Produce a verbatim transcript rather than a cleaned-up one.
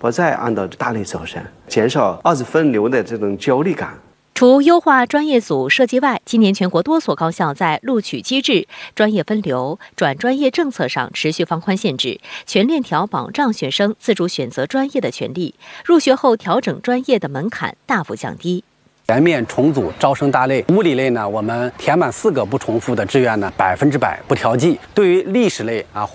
不再按照大类招生，减少二次分流的这种焦虑感。 除优化专业组设计外，今年全国多所高校在录取机制、专业分流、转专业政策上持续放宽限制，全链条保障学生自主选择专业的权利。入学后调整专业的门槛大幅降低。 全面重组招生大类，物理类呢，我们填满四个不重复的志愿呢，百分之百不调剂。对于历史类啊。